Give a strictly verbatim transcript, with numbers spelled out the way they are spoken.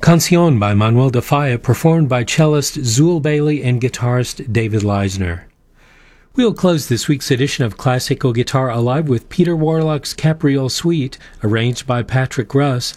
Canción by Manuel de Falla, performed by cellist Zool Bailey and guitarist David Leisner. We'll close this week's edition of Classical Guitar Alive with Peter Warlock's Capriole Suite, arranged by Patrick Russ,